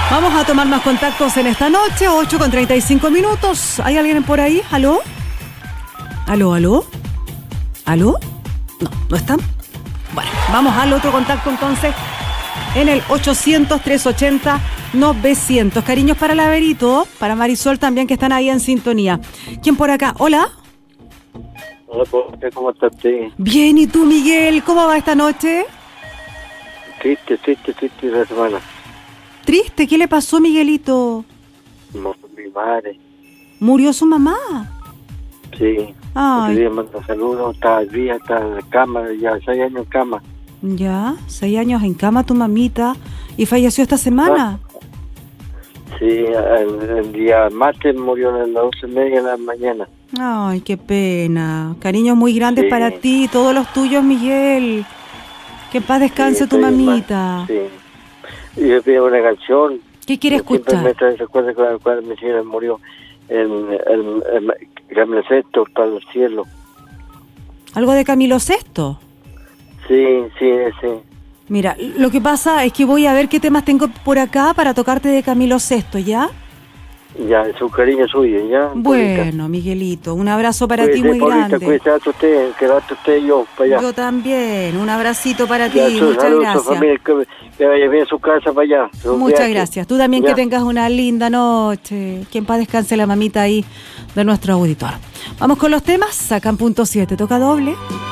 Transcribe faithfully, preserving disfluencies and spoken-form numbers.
Vamos a tomar más contactos en esta noche, ocho con treinta y cinco minutos. ¿Hay alguien por ahí? ¿Aló? ¿Aló, aló? ¿Aló? No, ¿no están? Bueno, vamos al otro contacto entonces en el ochocientos, trescientos ochenta, novecientos. Cariños para Laverito, para Marisol también, que están ahí en sintonía. ¿Quién por acá? ¿Hola? Hola, ¿cómo estás? Sí. Bien, ¿y tú, Miguel? ¿Cómo va esta noche? Triste, triste, triste la semana. Triste, ¿qué le pasó, Miguelito? No, mi madre. ¿Murió su mamá? Sí. Ay. Quería mandar saludos, está al día, está en la cama, ya seis años en cama. Ya, seis años en cama tu mamita. ¿Y falleció esta semana? Ah, sí, el, el día martes murió a las doce y media de la mañana. Ay, qué pena. Cariños muy grandes Sí. para ti, todos los tuyos, Miguel. Que en paz descanse Sí, tu estoy mamita. mal, sí. Y yo pido una canción. ¿Qué quiere Siempre escuchar? me trae recuerdo cuando, cuando mi señora murió. El, el, el, el sexto para el cielo. ¿Algo de Camilo Sesto? Sí, sí, sí. Mira, lo que pasa es que voy a ver qué temas tengo por acá para tocarte de Camilo Sesto, ¿ya? Ya, su cariño suyo, ¿ya? Bueno, Miguelito, un abrazo para Cuídese, ti muy Paulita, grande. cuídese a usted, quédate usted y yo, para allá. Yo también, un abracito para ti, Ya, su- muchas saludos a gracias. su familia, que, que vaya bien a su casa para allá. Su Muchas viaje. gracias. Tú también Ya. que tengas una linda noche. Que en paz descanse la mamita ahí de nuestro auditor. Vamos con los temas. Sacan punto siete. Toca doble.